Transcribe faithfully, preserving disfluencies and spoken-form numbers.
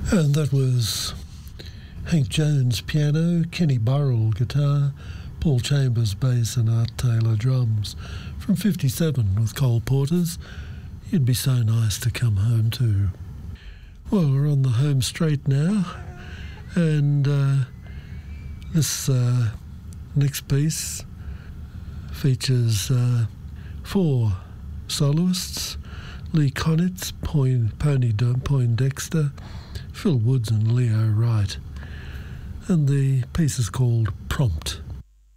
And that was Hank Jones piano, Kenny Burrell guitar, Paul Chambers bass and Art Taylor drums from fifty-seven with Cole Porter's You'd Be So Nice to Come Home To. Well, we're on the home straight now, and uh, this uh, next piece features uh, four soloists: Lee Konitz, Pony Poindexter, Phil Woods and Leo Wright. And the piece is called Prompt.